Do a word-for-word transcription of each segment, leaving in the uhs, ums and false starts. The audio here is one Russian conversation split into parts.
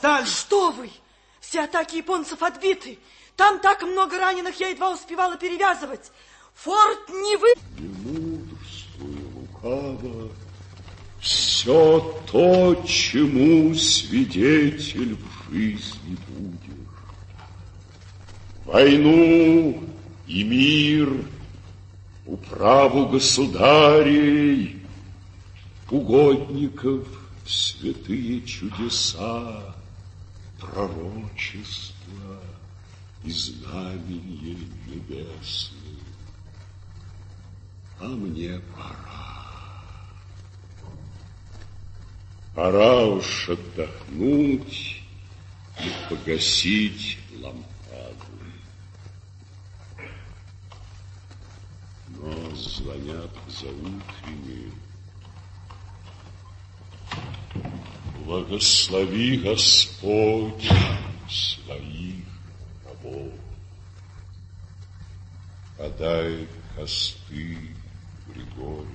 отстали. Что вы? Все атаки японцев отбиты. Там так много раненых, я едва успевала перевязывать. Форт не вы... Не мудрствуя лукаво, все то, чему свидетель в жизни будешь. Войну и мир, управу государей, угодников, святые чудеса, пророчества и знамения небесные. А мне пора. Пора уж отдохнуть и погасить лампаду. Но звонят за утренней. Благослови, Господь, своих рабов. Подай косты Григорию.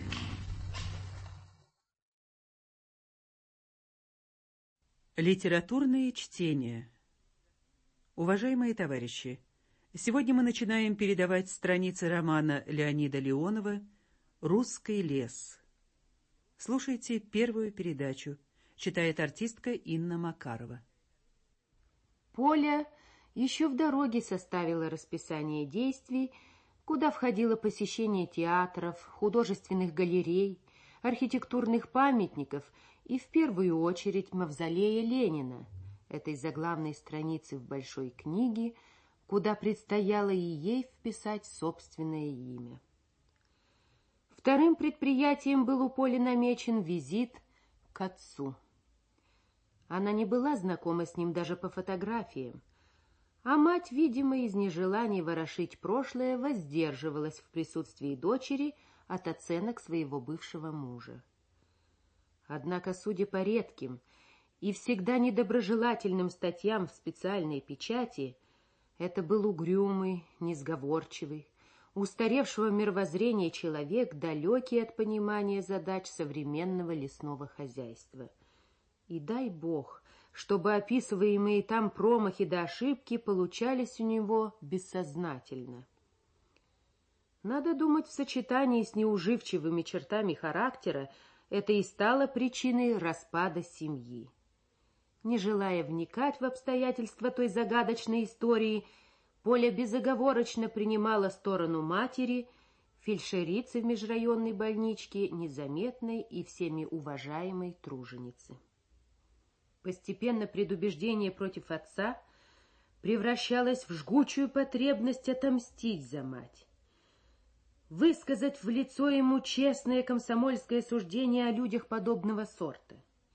Литературные чтения. Уважаемые товарищи, сегодня мы начинаем передавать страницы романа Леонида Леонова «Русский лес». Слушайте первую передачу. Читает артистка Инна Макарова. Поля еще в дороге составила расписание действий, куда входило посещение театров, художественных галерей, архитектурных памятников и в первую очередь мавзолея Ленина, этой заглавной страницы в большой книге, куда предстояло и ей вписать собственное имя. Вторым предприятием был у Поли намечен визит к отцу. Она не была знакома с ним даже по фотографиям, а мать, видимо, из нежелания ворошить прошлое, воздерживалась в присутствии дочери от оценок своего бывшего мужа. Однако, судя по редким и всегда недоброжелательным статьям в специальной печати, это был угрюмый, несговорчивый, устаревшего мировоззрения человек, далекий от понимания задач современного лесного хозяйства. И дай Бог, чтобы описываемые там промахи да ошибки получались у него бессознательно. Надо думать, в сочетании с неуживчивыми чертами характера это и стало причиной распада семьи. Не желая вникать в обстоятельства той загадочной истории, Поля безоговорочно принимала сторону матери, фельдшерицы в межрайонной больничке, незаметной и всеми уважаемой труженицы. Постепенно предубеждение против отца превращалось в жгучую потребность отомстить за мать, высказать в лицо ему честное комсомольское суждение о людях подобного сорта.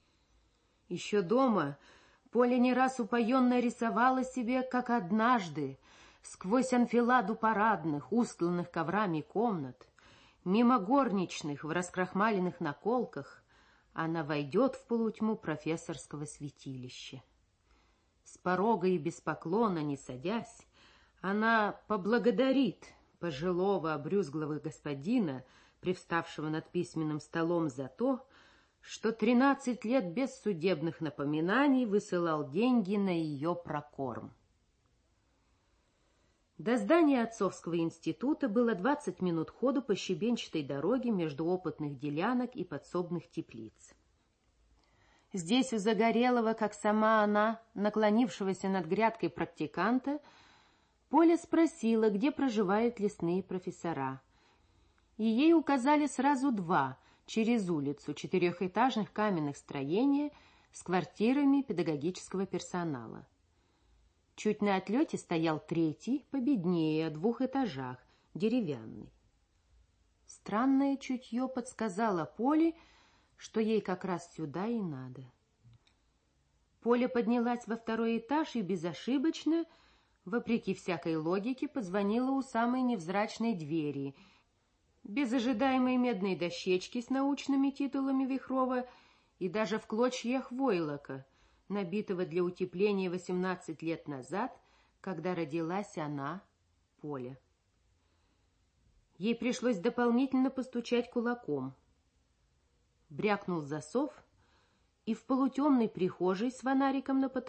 Еще дома Поля не раз упоенно рисовала себе, как однажды сквозь анфиладу парадных, устланных коврами комнат, мимо горничных в раскрахмаленных наколках, она войдет в полутьму профессорского святилища. С порога и без поклона, не садясь, она поблагодарит пожилого обрюзглого господина, привставшего над письменным столом, за то, что тринадцать лет без судебных напоминаний высылал деньги на ее прокорм. До здания отцовского института было двадцать минут ходу по щебенчатой дороге между опытных делянок и подсобных теплиц. Здесь у загорелого, как сама она, наклонившегося над грядкой практиканта, Поля спросила, где проживают лесные профессора. И ей указали сразу два, через улицу, четырехэтажных каменных строения с квартирами педагогического персонала. Чуть на отлете стоял третий, победнее, о двух этажах, деревянный. Странное чутье подсказало Поле, что ей как раз сюда и надо. Поля поднялась во второй этаж и безошибочно, вопреки всякой логике, позвонила у самой невзрачной двери, без ожидаемой медной дощечки с научными титулами Вихрова и даже в клочьях войлока, набитого для утепления восемнадцать лет назад, когда родилась она, Поля. Ей пришлось дополнительно постучать кулаком. Брякнул засов, и в полутемной прихожей с фонариком на потолке